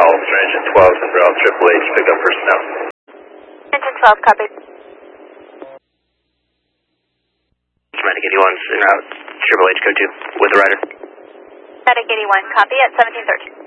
Officer Engine 12, en route Triple H, pick up personnel. Engine 12, copy. Medic 81's en route Triple H, code 2, with the rider. Medic 81, copy at 1713.